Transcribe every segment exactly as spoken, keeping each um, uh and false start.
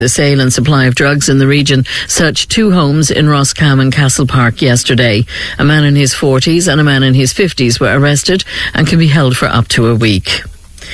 The sale and supply of drugs in the region searched two homes in Roscommon and Castle Park yesterday. A man in his forties and a man in his fifties were arrested and can be held for up to a week.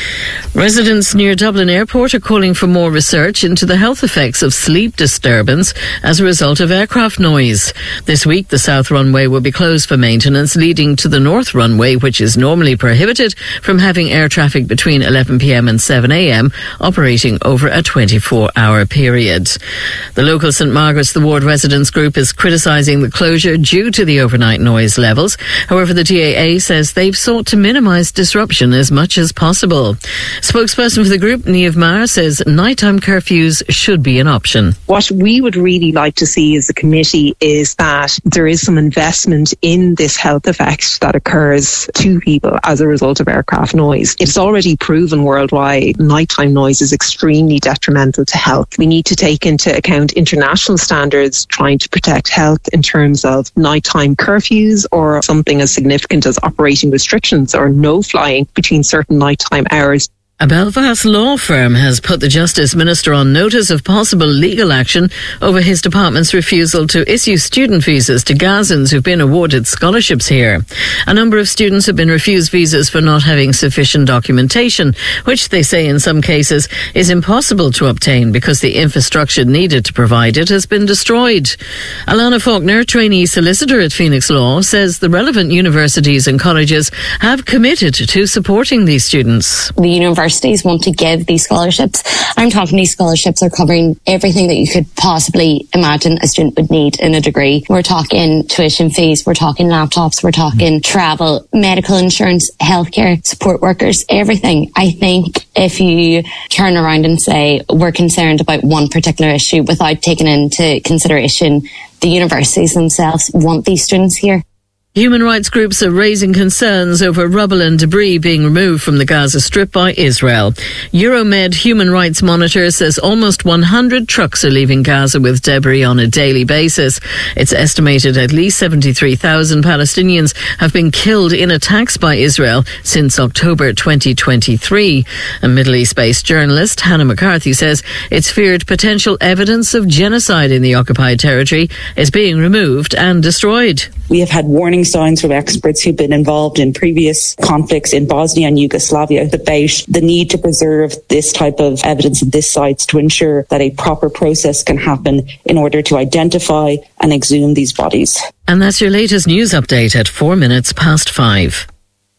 Residents near Dublin Airport are calling for more research into the health effects of sleep disturbance as a result of aircraft noise. This week, the south runway will be closed for maintenance, leading to the north runway, which is normally prohibited from having air traffic between eleven p.m. and seven a.m., operating over a twenty-four hour period. The local St Margaret's the Ward residents group is criticising the closure due to the overnight noise levels. However, the D A A says they've sought to minimise disruption as much as possible. Spokesperson for the group, Niamh Maher, says nighttime curfews should be an option. What we would really like to see as a committee is that there is some investment in this health effect that occurs to people as a result of aircraft noise. It's already proven worldwide nighttime noise is extremely detrimental to health. We need to take into account international standards trying to protect health in terms of nighttime curfews or something as significant as operating restrictions or no flying between certain nighttime hours. A Belfast law firm has put the Justice Minister on notice of possible legal action over his department's refusal to issue student visas to Gazans who've been awarded scholarships here. A number of students have been refused visas for not having sufficient documentation, which they say in some cases is impossible to obtain because the infrastructure needed to provide it has been destroyed. Alana Faulkner, trainee solicitor at Phoenix Law, says the relevant universities and colleges have committed to supporting these students. The university Universities want to give these scholarships. I'm talking these scholarships are covering everything that you could possibly imagine a student would need in a degree. We're talking tuition fees, we're talking laptops, we're talking travel, medical insurance, healthcare, support workers, everything. I think if you turn around and say we're concerned about one particular issue without taking into consideration the universities themselves want these students here. Human rights groups are raising concerns over rubble and debris being removed from the Gaza Strip by Israel. Euromed Human Rights Monitor says almost one hundred trucks are leaving Gaza with debris on a daily basis. It's estimated at least seventy-three thousand Palestinians have been killed in attacks by Israel since October twenty twenty-three. A Middle East-based journalist, Hannah McCarthy, says it's feared potential evidence of genocide in the occupied territory is being removed and destroyed. We have had warning signs from experts who've been involved in previous conflicts in Bosnia and Yugoslavia about the need to preserve this type of evidence at these sites to ensure that a proper process can happen in order to identify and exhume these bodies. And that's your latest news update at four minutes past five.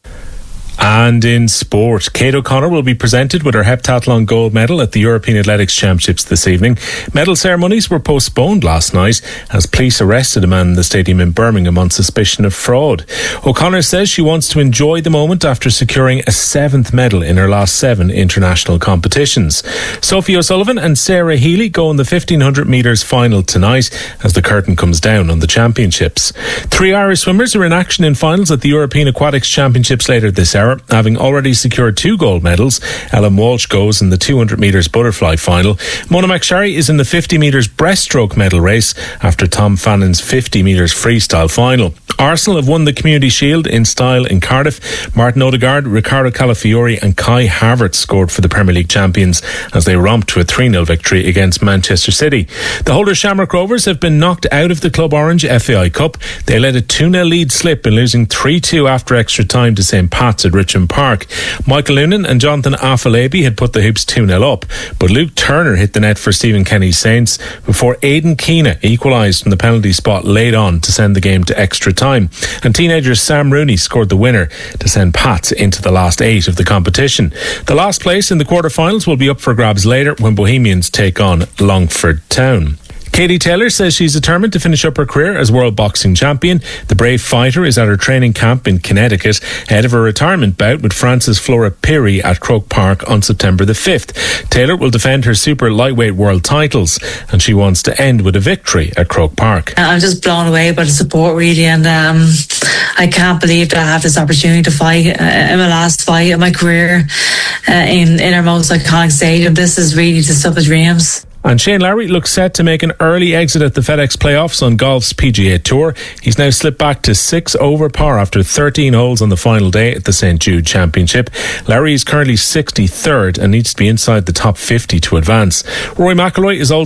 And in sport, Kate O'Connor will be presented with her heptathlon gold medal at the European Athletics Championships this evening. Medal ceremonies were postponed last night as police arrested a man in the stadium in Birmingham on suspicion of fraud. O'Connor says she wants to enjoy the moment after securing a seventh medal in her last seven international competitions. Sophie O'Sullivan and Sarah Healy go in the fifteen hundred metres final tonight as the curtain comes down on the championships. Three Irish swimmers are in action in finals at the European Aquatics Championships later this hour. Having already secured two gold medals, Ellen Walsh goes in the two hundred metres butterfly final. Mona McSharry is in the fifty metres breaststroke medal race after Tom Fannon's fifty metres freestyle final. Arsenal have won the Community Shield in style in Cardiff. Martin Odegaard, Riccardo Calafiori and Kai Havertz scored for the Premier League champions as they romped to a three nil victory against Manchester City. The Hull Shamrock Rovers have been knocked out of the Club Orange F A I Cup. They let a two nil lead slip in losing three two after extra time to St Pat's at Richmond Park. Michael Noonan and Jonathan Afolabi had put the hoops two nil up, but Luke Turner hit the net for Stephen Kenny's Saints before Aidan Keena equalised from the penalty spot late on to send the game to extra time. And teenager Sam Rooney scored the winner to send Pats into the last eight of the competition. The last place in the quarter-finals will be up for grabs later when Bohemians take on Longford Town. Katie Taylor says she's determined to finish up her career as world boxing champion. The brave fighter is at her training camp in Connecticut ahead of her retirement bout with Frances Flora Pirri at Croke Park on September the fifth. Taylor will defend her super lightweight world titles and she wants to end with a victory at Croke Park. I'm just blown away by the support really, and um, I can't believe that I have this opportunity to fight uh, in my last fight of my career uh, in, in our most iconic stadium. This is really the stuff of dreams. And Shane Lowry looks set to make an early exit at the FedEx playoffs on golf's P G A Tour. He's now slipped back to six over par after thirteen holes on the final day at the Saint Jude Championship. Lowry is currently sixty-third and needs to be inside the top fifty to advance. Rory McIlroy is also